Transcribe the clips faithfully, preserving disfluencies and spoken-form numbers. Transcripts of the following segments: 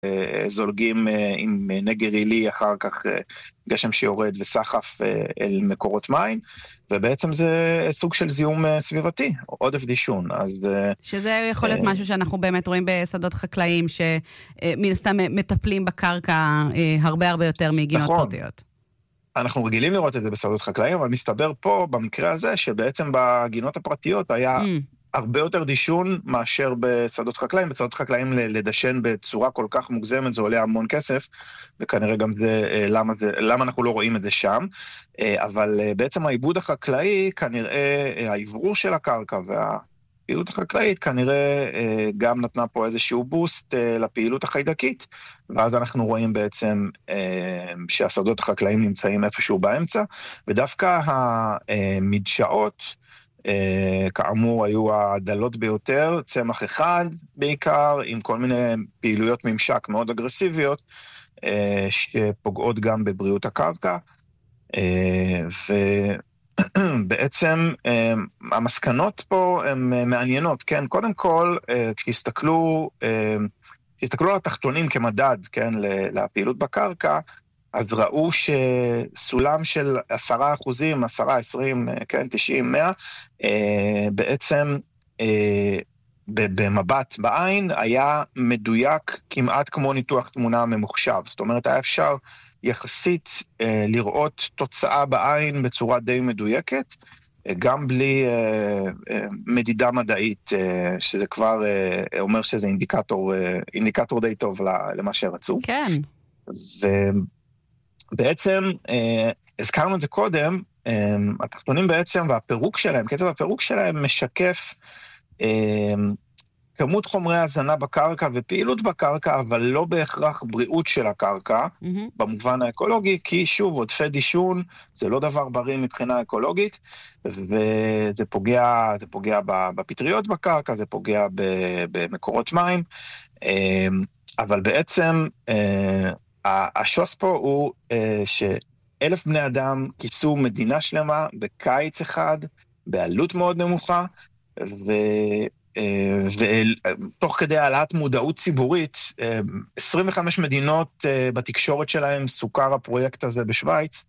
זולגים עם נגר עילי, אחר כך גשם שיורד וסחף אל מקורות מים, ובעצם זה סוג של זיהום סביבתי, עודף דישון. אז שזה יכול להיות משהו שאנחנו באמת רואים בשדות חקלאיים, שמן הסתם מטפלים בקרקע הרבה הרבה יותר מגינות פרטיות. אנחנו רגילים לראות את זה בשדות חקלאיים, אבל מסתבר פה, במקרה הזה, שבעצם בגינות הפרטיות היה הרבה יותר דישון מאשר בשדות חקלאים. בשדות חקלאים לדשן בצורה כל כך מוגזמת, זה עולה המון כסף, וכנראה גם זה, למה זה, למה אנחנו לא רואים את זה שם. אבל בעצם העיבוד החקלאי, כנראה העברור של הקרקע והפעילות החקלאית, כנראה גם נתנה פה איזשהו בוסט לפעילות החיידקית, ואז אנחנו רואים בעצם שהשדות החקלאים נמצאים איפשהו באמצע, ודווקא המדשאות, כאמור היו הדלות ביותר, צמח אחד בעיקר, עם כל מיני פעילויות ממשק מאוד אגרסיביות, שפוגעות גם בבריאות הקרקע, ובעצם המסקנות פה הן מעניינות, כן? קודם כל, כשהסתכלו, כשהסתכלו על התחתונים כמדד, כן, לפעילות בקרקע, אז ראו שסולם של עשרה אחוזים, עשרה, עשרים, כן, תשעים, מאה, בעצם במבט בעין היה מדויק כמעט כמו ניתוח תמונה ממוחשב. זאת אומרת, היה אפשר יחסית לראות תוצאה בעין בצורה די מדויקת, גם בלי מדידה מדעית, שזה כבר אומר שזה אינדיקטור, אינדיקטור די טוב למה שרצו. כן. ו... בעצם, אה, הזכרנו את זה קודם, אה, התחתונים בעצם והפירוק שלהם, קצב הפירוק שלהם משקף אה, כמות חומרי הזנה בקרקע ופעילות בקרקע, אבל לא בהכרח בריאות של הקרקע, mm-hmm. במובן האקולוגי, כי שוב, עודפי דישון, זה לא דבר בריא מבחינה אקולוגית, וזה פוגע, זה פוגע בפטריות בקרקע, זה פוגע במקורות מים, אה, אבל בעצם, אה, השוס פה הוא שאלף בני אדם כיסו מדינה שלמה בקיץ אחד, בעלות מאוד נמוכה, ותוך כדי העלאת מודעות ציבורית, עשרים וחמש מדינות בתקשורת שלהם סוכר הפרויקט הזה בשוויץ,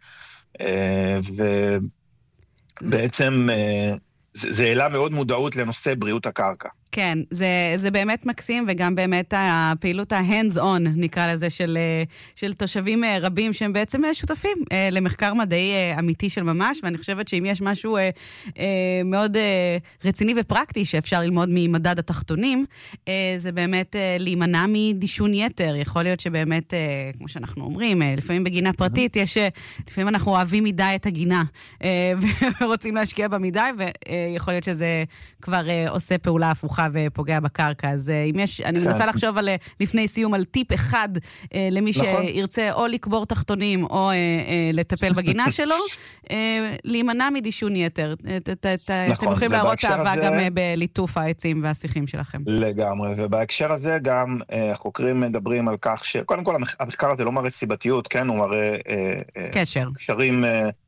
ובעצם זה העלה מאוד מודעות לנושא בריאות הקרקע. כן, זה, זה באמת מקסים, וגם באמת הפעילות ה-hands-on, נקרא לזה, של, של תושבים רבים, שהם בעצם שותפים למחקר מדעי אמיתי של ממש, ואני חושבת שאם יש משהו מאוד רציני ופרקטי שאפשר ללמוד ממדד התחתונים, זה באמת להימנע מדישון יתר. יכול להיות שבאמת, כמו שאנחנו אומרים, לפעמים בגינה פרטית, יש, לפעמים אנחנו אוהבים מדי את הגינה, ורוצים להשקיע במדי, ויכול להיות שזה כבר עושה פעולה הפוכה, ופוגע בקרקע. אז אם יש, אני מנסה לחשוב על, לפני סיום, על טיפ אחד למי שירצה או לקבור תחתונים או לטפל בגינה שלו, להימנע מדישון יתר. אתם יכולים להראות אהבה גם בליטוף העצים והשיחים שלכם. לגמרי, ובהקשר הזה גם החוקרים מדברים על כך שקודם כל המחקר הזה לא מראה סיבתיות, כן, הוא מראה קשר. קשרים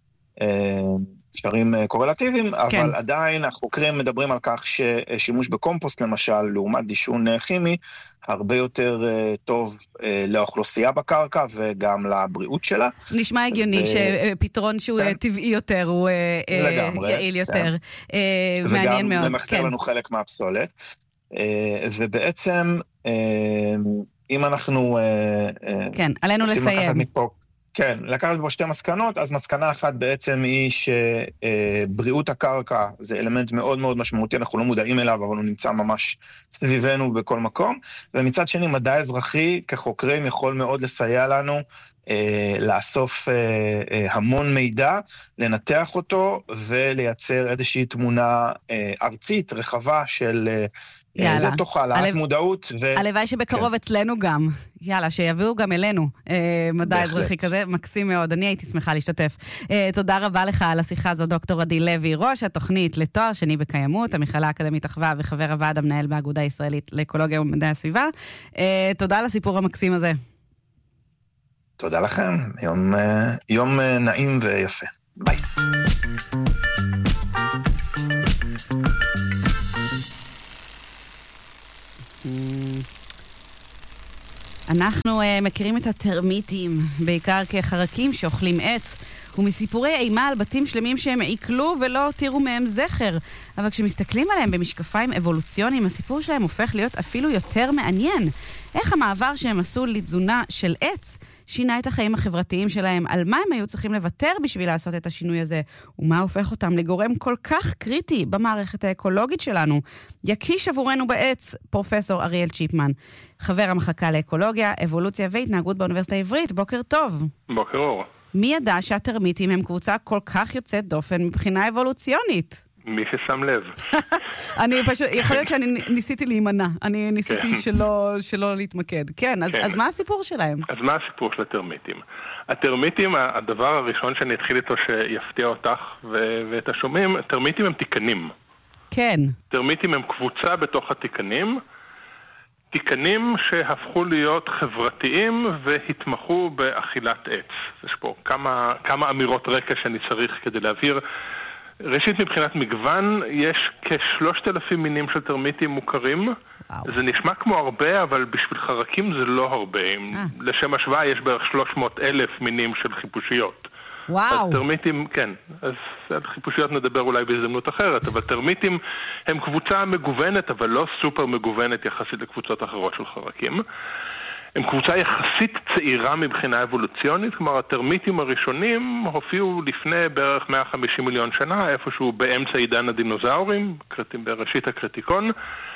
קשרים קורלטיביים, אבל כן. עדיין החוקרים מדברים על כך ששימוש בקומפוסט למשל, לעומת דישון כימי, הרבה יותר טוב לאוכלוסייה בקרקע וגם לבריאות שלה. נשמע הגיוני ו... שפתרון שהוא כן. טבעי יותר, הוא לגמרי, יעיל יותר. כן. מעניין מאוד. וגם ממחזר כן. לנו חלק מהפסולת. ובעצם, אם אנחנו... כן, עלינו לסיים. מפה, כן, לקחת בו שתי מסקנות, אז מסקנה אחת בעצם היא שבריאות הקרקע זה אלמנט מאוד מאוד משמעותי, אנחנו לא מודעים אליו, אבל הוא נמצא ממש סביבנו בכל מקום, ומצד שני מדע אזרחי כחוקרים יכול מאוד לסייע לנו לאסוף המון מידע, לנתח אותו ולייצר איזושהי תמונה ארצית רחבה של... יאללה. זה תוך העלאת מודעות. הלוואי שבקרוב כן. אצלנו גם. יאללה, שיביאו גם אלינו אה, מדע בהחלט. אזרחי כזה, מקסים מאוד. אני הייתי שמחה להשתתף. אה, תודה רבה לך על השיחה הזו, דוקטור עדי לוי, ראש התוכנית לתואר שני בקיימות, המכללה האקדמית אחווה וחבר הוועד המנהל באגודה הישראלית לאקולוגיה ומדעי הסביבה. אה, תודה על הסיפור המקסים הזה. תודה לכם. יום, אה, יום אה, נעים ויפה. ביי. אנחנו uh, מכירים את הטרמיטים, בעיקר כחרקים שאוכלים עץ, ומסיפורי אימה על בתים שלמים שהם עיקלו ולא הותירו מהם זכר. אבל כשמסתכלים עליהם במשקפיים אבולוציוניים, הסיפור שלהם הופך להיות אפילו יותר מעניין. איך המעבר שהם עשו לתזונה של עץ שינה את החיים החברתיים שלהם, על מה הם היו צריכים לוותר בשביל לעשות את השינוי הזה, ומה הופך אותם לגורם כל כך קריטי במערכת האקולוגית שלנו. יקיש עבורנו בעץ פרופסור אריאל צ'יפמן, חבר המחלקה לאקולוגיה, אבולוציה והתנהגות באוניברסיטה העברית. בוקר טוב. בוקר אור. מי ידע שהטרמיטים הם קבוצה כל כך יוצאת דופן מבחינה אבולוציונית? מי ששם לב. אני פשוט, יכול להיות שאני ניסיתי להימנע. אני ניסיתי שלא, שלא להתמקד. כן, אז, אז מה הסיפור שלהם? אז מה הסיפור של הטרמיטים? הטרמיטים, הדבר הראשון שאני אתחיל איתו שיפתיע אותך ואת השומעים, טרמיטים הם תיקנים. כן. טרמיטים הם קבוצה בתוך התיקנים, תיקנים שהפכו להיות חברתיים והתמחו באכילת עץ. יש פה כמה, כמה אמירות רקע שאני צריך כדי להבהיר. ראשית, מבחינת מגוון, יש כשלושת אלפים מינים של טרמיטים מוכרים. וואו. זה נשמע כמו הרבה, אבל בשביל חרקים זה לא הרבה. אה. לשם השוואה יש בערך שלוש מאות אלף מינים של חיפושיות. וואו. אז טרמיטים, כן, אז על חיפושיות נדבר אולי בהזדמנות אחרת, אבל טרמיטים הם קבוצה מגוונת, אבל לא סופר מגוונת יחסית לקבוצות אחרות של חרקים. הם קבוצה יחסית צעירה מבחינה אבולוציונית, כלומר הטרמיטים הראשונים הופיעו לפני בערך מאה וחמישים מיליון שנה, איפשהו באמצע עידן הדינוזאורים, בראשית הקריטיקון,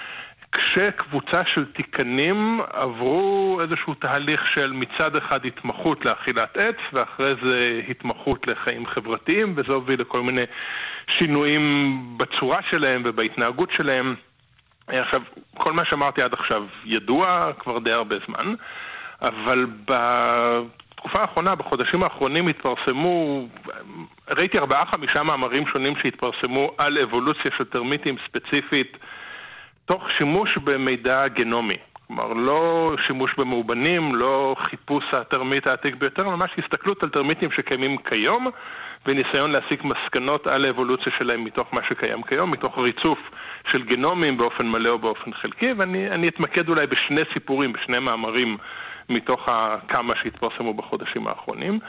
כשקבוצה של תיקנים עברו איזשהו תהליך של מצד אחד התמחות לאכילת עץ, ואחרי זה התמחות לחיים חברתיים, וזה הוביל לכל מיני שינויים בצורה שלהם ובהתנהגות שלהם. עכשיו, כל מה שאמרתי עד עכשיו ידוע כבר די הרבה זמן, אבל בתקופה האחרונה, בחודשים האחרונים התפרסמו, ראיתי ארבעה חמישה מאמרים שונים שהתפרסמו על אבולוציה של טרמיטים ספציפית, תוך שימוש במידע גנומי. כלומר, לא שימוש במאובנים, לא חיפוש הטרמיט העתיק ביותר, ממש הסתכלות על טרמיטים שקיימים כיום, וניסיון להסיק מסקנות על האבולוציה שלהם מתוך מה שקיים כיום, מתוך ריצוף של גנומים באופן מלא או באופן חלקי, ואני אני אתמקד אולי בשני סיפורים, בשני מאמרים מתוך כמה שהתפרסמו בחודשים האחרונים,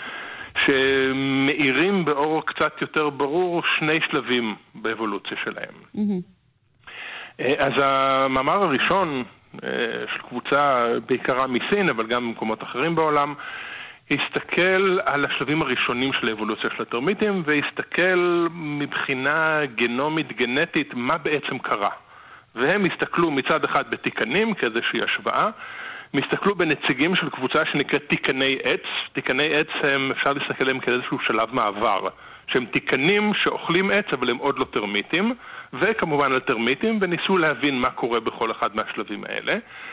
שמאירים באור קצת יותר ברור שני שלבים באבולוציה שלהם. Mm-hmm. אז המאמר הראשון של קבוצה בעיקרה מסין, אבל גם במקומות אחרים בעולם, הסתכל על השלבים הראשונים של האבולוציה של הטרמיטים, והסתכל מבחינה גנומית, גנטית, מה בעצם קרה. והם הסתכלו מצד אחד בתיקנים, כאיזושהי השוואה, מסתכלו בנציגים של קבוצה שנקראת תיקני עץ. תיקני עץ הם, אפשר להסתכל עליהם כאיזשהו שלב מעבר, שהם תיקנים שאוכלים עץ, אבל הם עוד לא טרמיטים, וכמובן על טרמיטים, וניסו להבין מה קורה בכל אחד מהשלבים האלה.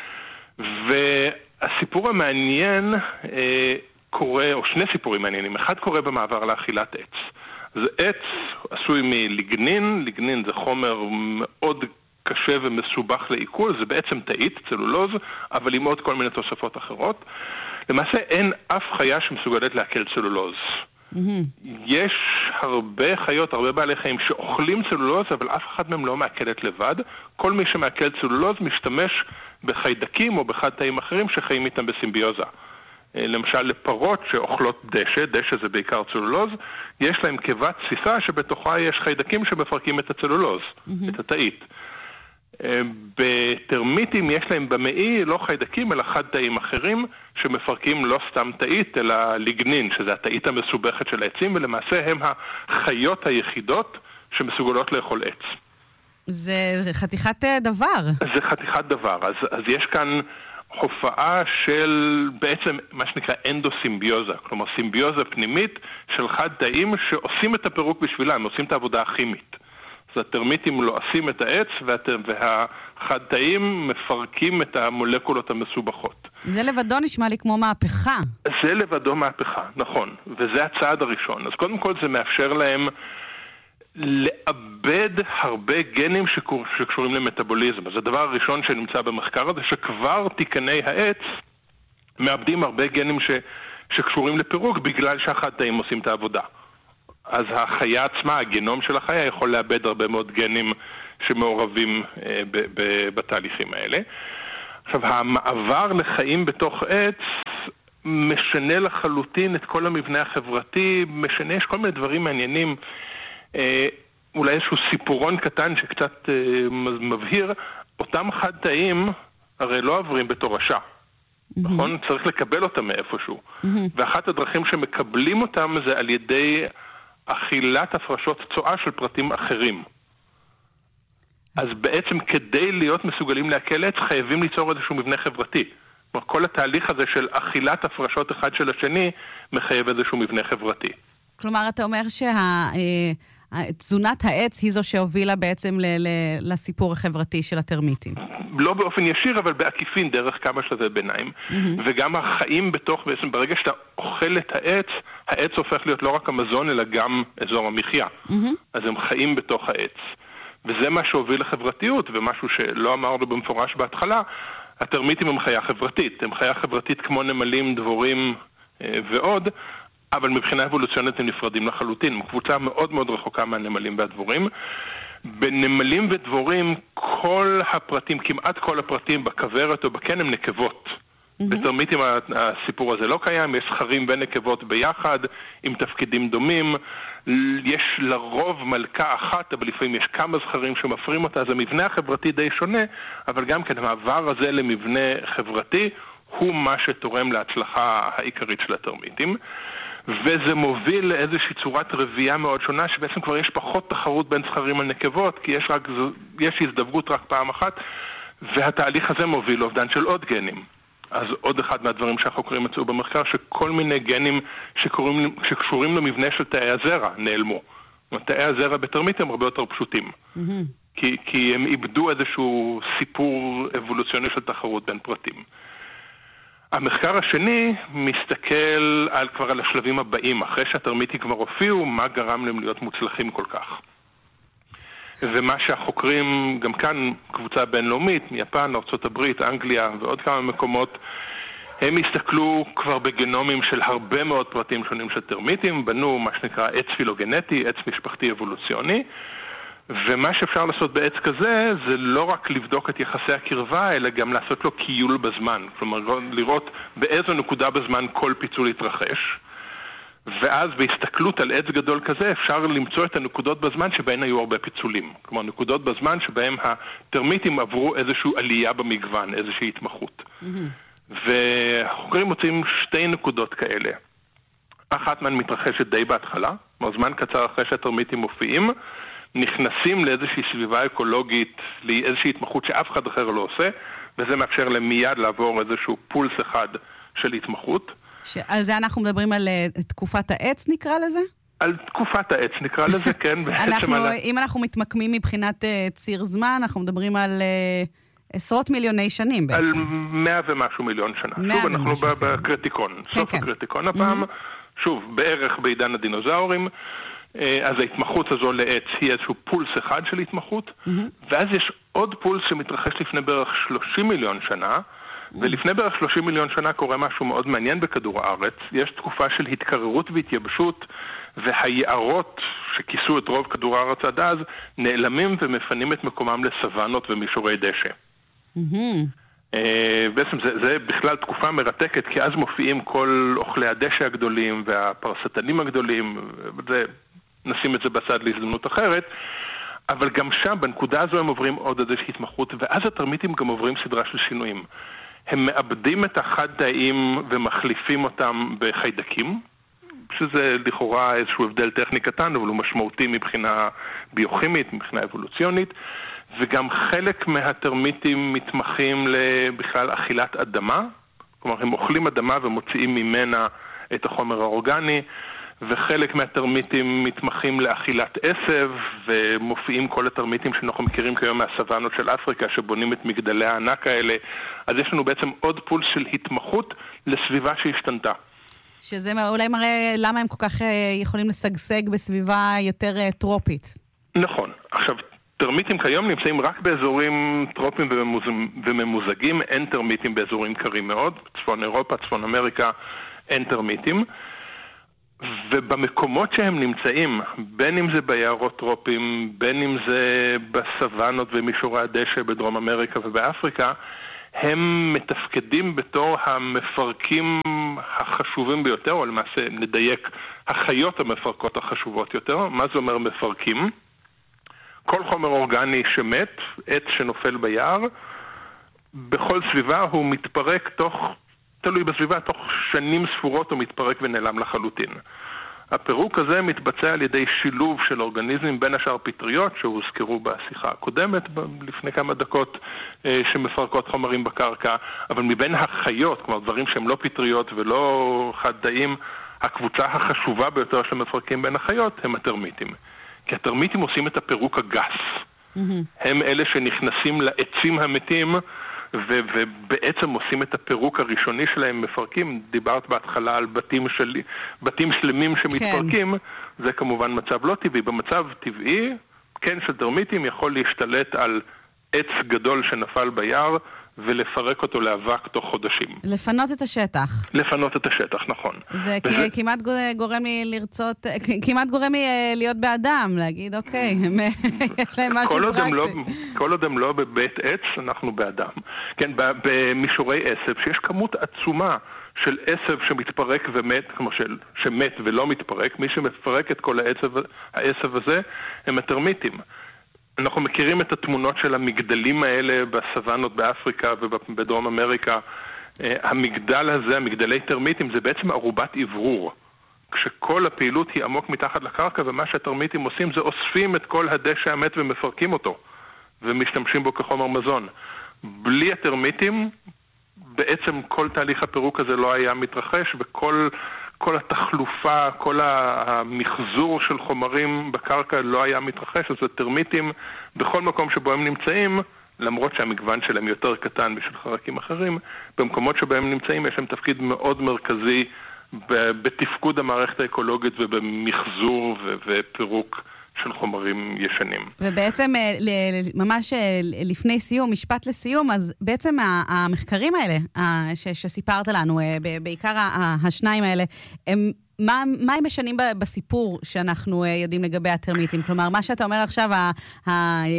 והסיפור המעניין אה, קורה, או שני סיפורים מעניינים. אחד קורה במעבר לאכילת עץ. אז עץ עשוי מליגנין, ליגנין זה חומר מאוד קשה ומסובך לעיכול, זה בעצם תאית, צלולוז, אבל עם עוד כל מיני תוספות אחרות. למעשה אין אף חיה שמסוגלת לעכל צלולוז. Mm-hmm. יש הרבה חיות, הרבה בעלי חיים שאוכלים צלולוז, אבל אף אחד מהם לא מעכלת לבד. כל מי שמעכל צלולוז משתמש בחיידקים או בחד תאים אחרים שחיים איתם בסימביוזה. למשל לפרות שאוכלות דשא, דשא זה בעיקר צלולוז, יש להם קיבת תסיסה שבתוכה יש חיידקים שמפרקים את הצלולוז, mm-hmm. את התאית. בטרמיטים יש להם במעי לא חיידקים אלא חד תאים אחרים שמפרקים לא סתם תאית אלא ליגנין, שזה התאית המסובכת של העצים, ולמעשה הם החיות היחידות שמסוגלות לאכול עץ. זה חתיכת דבר. זה חתיכת דבר. אז, אז יש כאן הופעה של בעצם מה שנקרא אנדוסימביוזה, כלומר סימביוזה פנימית של חד תאים שעושים את הפירוק בשבילם, עושים את העבודה הכימית. אז הטרמיטים לועשים את העץ והחד תאים מפרקים את המולקולות המסובכות. זה לבדו נשמע לי כמו מהפכה. זה לבדו מהפכה, נכון. וזה הצעד הראשון. אז קודם כל זה מאפשר להם לאבד הרבה גנים שקור... שקשורים למטאבוליזם. אז הדבר הראשון שנמצא במחקר הזה, שכבר תיקני העץ מאבדים הרבה גנים ש... שקשורים לפירוק בגלל שהחד תאים עושים את העבודה. אז החיה עצמה, הגנום של החיה, יכול לאבד הרבה מאוד גנים שמעורבים אה, ב- ב- בתהליכים האלה. עכשיו, המעבר לחיים בתוך עץ משנה לחלוטין את כל המבנה החברתי, משנה, יש כל מיני דברים מעניינים, אה, אולי איזשהו סיפורון קטן שקצת אה, מבהיר, אותם חד תאים הרי לא עוברים בתורשה, mm-hmm. נכון? צריך לקבל אותם מאיפשהו. Mm-hmm. ואחת הדרכים שמקבלים אותם זה על ידי אכילת הפרשות צואה של פרטים אחרים. אז בעצם כדי להיות מסוגלים לעכל עץ חייבים ליצור איזשהו מבנה חברתי. כלומר, כל התהליך הזה של אכילת הפרשות אחד של השני מחייב איזשהו מבנה חברתי. כלומר, אתה אומר שתזונת העץ היא זו שהובילה בעצם לסיפור החברתי של הטרמיטים. לא באופן ישיר, אבל בעקיפין, דרך כמה שלבי ביניים. וגם החיים בתוך, בעצם ברגע שאתה אוכל את העץ, העץ הופך להיות לא רק המזון, אלא גם אזור המחיה. אז הם חיים בתוך העץ. וזה מה שהוביל לחברתיות, ומשהו שלא אמרנו במפורש בהתחלה, הטרמיטים הם חיה חברתית. הם חיה חברתית כמו נמלים, דבורים ועוד, אבל מבחינה אבולוציונית הם נפרדים לחלוטין. הם קבוצה מאוד מאוד רחוקה מהנמלים והדבורים. בנמלים ודבורים, כל הפרטים, כמעט כל הפרטים בכוורת או בקן הם נקבות. Mm-hmm. בטרמיטים הסיפור הזה לא קיים, יש זכרים ונקבות ביחד, עם תפקידים דומים. יש לרוב מלכה אחת, אבל לפעמים יש כמה זכרים שמפרים אותה, אז המבנה החברתי די שונה, אבל גם כן המעבר הזה למבנה חברתי הוא מה שתורם להצלחה העיקרית של הטרמיטים. וזה מוביל לאיזושהי צורת רבייה מאוד שונה, שבעצם כבר יש פחות תחרות בין זכרים על נקבות, כי יש, רק, יש הזדווגות רק פעם אחת, והתהליך הזה מוביל לאובדן של עוד גנים. אז עוד אחד מהדברים שהחוקרים מצאו במחקר, שכל מיני גנים שקוראים, שקשורים למבנה של תאי הזרע נעלמו. תאי הזרע בטרמיטים הרבה יותר פשוטים. Mm-hmm. כי, כי הם איבדו איזשהו סיפור אבולוציוני של תחרות בין פרטים. המחקר השני מסתכל על, כבר על השלבים הבאים, אחרי שהטרמיטים כבר הופיעו, מה גרם להם להיות מוצלחים כל כך. ומה שהחוקרים, גם כאן קבוצה בינלאומית, מיפן, ארצות הברית, אנגליה ועוד כמה מקומות, הם הסתכלו כבר בגנומים של הרבה מאוד פרטים שונים של טרמיטים, בנו מה שנקרא עץ פילוגנטי, עץ משפחתי אבולוציוני, ומה שאפשר לעשות בעץ כזה זה לא רק לבדוק את יחסי הקרבה, אלא גם לעשות לו קיול בזמן. כלומר, לראות באיזו נקודה בזמן כל פיצול יתרחש. ואז בהסתכלות על עץ גדול כזה אפשר למצוא את הנקודות בזמן שבהן היו הרבה פיצולים. כלומר, נקודות בזמן שבהן הטרמיטים עברו איזושהי עלייה במגוון, איזושהי התמחות. Mm-hmm. והחוקרים מוצאים שתי נקודות כאלה. אחת מהן מתרחשת די בהתחלה, זמן קצר אחרי שהטרמיטים מופיעים, נכנסים לאיזושהי סביבה אקולוגית, לאיזושהי התמחות שאף אחד אחר לא עושה, וזה מאפשר להם מיד לעבור איזשהו פולס אחד של התמחות. על זה אנחנו מדברים על תקופת העץ נקרא לזה? על תקופת העץ נקרא לזה, כן. אנחנו, אם אנחנו מתמקמים מבחינת ציר זמן, אנחנו מדברים על עשרות מיליוני שנים בעצם. על מאה ומשהו מיליון שנה. שוב, אנחנו בקריטיקון, סוף הקריטיקון הפעם. שוב, בערך בעידן הדינוזאורים. אז ההתמחות הזו לעץ היא איזשהו פולס אחד של התמחות, ואז יש עוד פולס שמתרחש לפני בערך שלושים מיליון שנה, ולפני בערך שלושים מיליון שנה קורה משהו מאוד מעניין בכדור הארץ. יש תקופה של התקררות והתייבשות, והיערות שכיסו את רוב כדור הארץ עד אז, נעלמים ומפנים את מקומם לסוונות ומישורי דשא. בעצם זה, זה בכלל תקופה מרתקת, כי אז מופיעים כל אוכלי הדשא הגדולים והפרסטנים הגדולים, וזה, נשים את זה בצד להזדמנות אחרת, אבל גם שם, בנקודה הזו הם עוברים עוד איזושהי התמחות, ואז הטרמיטים גם עוברים סדרה של שינויים. הם מאבדים את החד תאים ומחליפים אותם בחיידקים, שזה לכאורה איזשהו הבדל טכני קטן, אבל הוא משמעותי מבחינה ביוכימית, מבחינה אבולוציונית, וגם חלק מהטרמיטים מתמחים בכלל אכילת אדמה, כלומר הם אוכלים אדמה ומוציאים ממנה את החומר האורגני, וחלק מהטרמיטים מתמחים לאכילת עשב, ומופיעים כל הטרמיטים שאנחנו מכירים כיום מהסוונות של אפריקה, שבונים את מגדלי הענק האלה. אז יש לנו בעצם עוד פולס של התמחות לסביבה שהשתנתה. שזה אולי מראה למה הם כל כך יכולים לשגשג בסביבה יותר טרופית. נכון. עכשיו, טרמיטים כיום נמצאים רק באזורים טרופיים וממוזגים, אין טרמיטים באזורים קרים מאוד, צפון אירופה, צפון אמריקה, אין טרמיטים. ובמקומות שהם נמצאים, בין אם זה ביערות טרופיים, בין אם זה בסוונות ומישורי הדשא בדרום אמריקה ובאפריקה, הם מתפקדים בתור המפרקים החשובים ביותר, או למעשה נדייק, החיות המפרקות החשובות יותר. מה זה אומר מפרקים? כל חומר אורגני שמת, עץ שנופל ביער, בכל סביבה הוא מתפרק תוך, תלוי בסביבה, תוך שנים ספורות הוא מתפרק ונעלם לחלוטין. הפירוק הזה מתבצע על ידי שילוב של אורגניזמים, בין השאר פטריות, שהוזכרו בשיחה הקודמת לפני כמה דקות, שמפרקות חומרים בקרקע, אבל מבין החיות, כלומר דברים שהם לא פטריות ולא חד-דעים, הקבוצה החשובה ביותר שמפרקים בין החיות הם הטרמיטים. כי הטרמיטים עושים את הפירוק הגס. Mm-hmm. הם אלה שנכנסים לעצים המתים, ו- ובעצם עושים את הפירוק הראשוני שלהם, מפרקים. דיברת בהתחלה על בתים, של... בתים שלמים שמתפרקים, כן. זה כמובן מצב לא טבעי. במצב טבעי, כן, של טרמיטים יכול להשתלט על עץ גדול שנפל ביער, ולפרק אותו לאבק תוך חודשים. לפנות את השטח. לפנות את השטח, נכון. זה וזה... כמעט גורם לי לרצות, כמעט גורם לי להיות באדם, להגיד, אוקיי, יש להם משהו פרקטי. לא, כל עוד הם לא בבית עץ, אנחנו באדם. כן, במישורי עשב, שיש כמות עצומה של עשב שמתפרק ומת, כמו של, שמת ולא מתפרק, מי שמפרק את כל העשב, העשב הזה, הם הטרמיטים. אנחנו מכירים את התמונות של המגדלים האלה בסוונות באפריקה ובדרום אמריקה. המגדל הזה, המגדלי טרמיטים, זה בעצם ערובת עברור. כשכל הפעילות היא עמוק מתחת לקרקע, ומה שהטרמיטים עושים זה אוספים את כל הדשא המת ומפרקים אותו, ומשתמשים בו כחומר מזון. בלי הטרמיטים, בעצם כל תהליך הפירוק הזה לא היה מתרחש, וכל כל התחלופה, כל המחזור של חומרים בקרקע לא היה מתרחש. אז הטרמיטים, בכל מקום שבו הם נמצאים, למרות שהמגוון שלהם יותר קטן בשביל חרקים אחרים, במקומות שבהם נמצאים יש להם תפקיד מאוד מרכזי בתפקוד המערכת האקולוגית ובמחזור ופירוק של חומרים ישנים. ובעצם ממש לפני סיום, משפט לסיום, אז בעצם המחקרים האלה שסיפרת לנו, בעיקר השניים האלה, הם מה, מה הם משנים בסיפור שאנחנו יודעים לגבי הטרמיטים? כלומר, מה שאתה אומר עכשיו, ה, ה,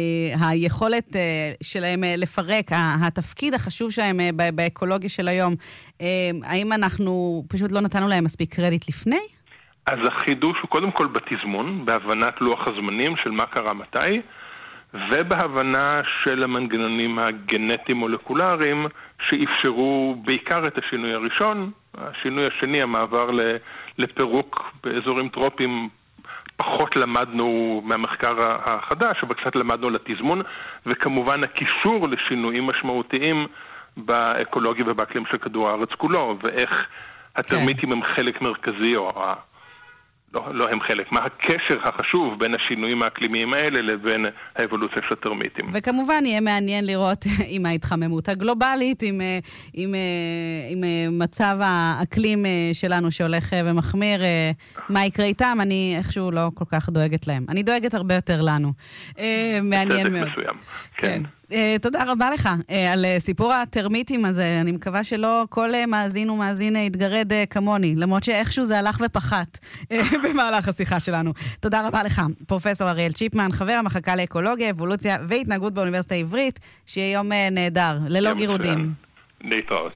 היכולת שלהם לפרק, התפקיד החשוב שלהם באקולוגיה של היום, האם אנחנו פשוט לא נתנו להם מספיק קרדיט לפני? אז החידוש הוא קודם כל בתזמון, בהבנת לוח הזמנים של מה קרה מתי, ובהבנה של המנגנונים הגנטיים מולקולריים שאפשרו בעיקר את השינוי הראשון. השינוי השני, המעבר לפירוק באזורים טרופיים, פחות למדנו מהמחקר החדש, אבל קצת למדנו לתזמון, וכמובן הקישור לשינויים משמעותיים באקולוגיה ובאקלים של כדור הארץ כולו, ואיך הטרמיטים הם חלק מרכזי, או לא, לא הם חלק, מה הקשר החשוב בין השינויים האקלימיים האלה לבין האבולוציה של הטרמיטים. וכמובן יהיה מעניין לראות עם ההתחממות הגלובלית, עם, עם, עם מצב האקלים שלנו שהולך ומחמיר, מה יקרה איתם, אני איכשהו לא כל כך דואגת להם. אני דואגת הרבה יותר לנו. מעניין מאוד. מסוים. כן. Uh, תודה רבה לך uh, על uh, סיפור הטרמיטים הזה. אני מקווה שלא כל uh, מאזין ומאזין uh, יתגרד uh, כמוני, למרות שאיכשהו זה הלך ופחת uh, במהלך השיחה שלנו. תודה רבה לך, פרופסור אריאל צ'יפמן, חבר המחלקה לאקולוגיה, אבולוציה והתנהגות באוניברסיטה העברית, שיהיה יום uh, נהדר, ללא גירודים. להתראות.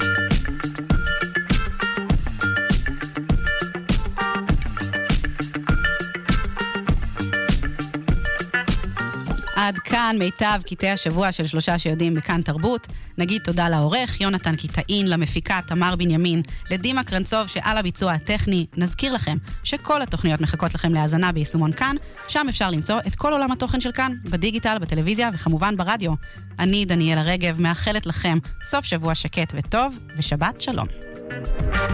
עד כאן מיטב קטעי השבוע של שלושה שיודעים בכאן תרבות. נגיד תודה לעורך יונתן קיטאין, למפיקה תמר בנימין, לדימה קרנצוב שעל הביצוע הטכני. נזכיר לכם שכל התוכניות מחכות לכם להאזנה ביישומון כאן, שם אפשר למצוא את כל עולם התוכן של כאן, בדיגיטל, בטלוויזיה וכמובן ברדיו. אני דניאלה רגב מאחלת לכם סוף שבוע שקט וטוב ושבת שלום.